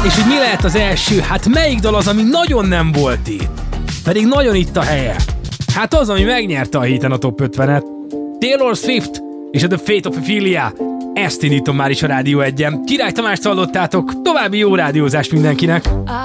És hogy mi lehet az első? Hát melyik dal az, ami nagyon nem volt itt? Pedig nagyon itt a helye. Hát az, ami megnyerte a héten a Top 50-et. Taylor Swift és a The Fate of Ophelia. Ezt indítom már is a Rádió 1-en. Király Tamást hallottátok, további jó rádiózást mindenkinek!